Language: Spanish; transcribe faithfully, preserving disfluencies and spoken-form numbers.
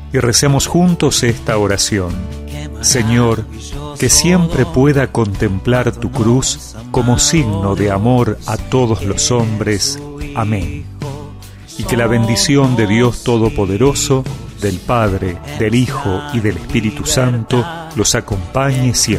y recemos juntos esta oración. Señor, que siempre pueda contemplar tu cruz como signo de amor a todos los hombres. Amén. Y que la bendición de Dios Todopoderoso, del Padre, del Hijo y del Espíritu Santo los acompañe siempre.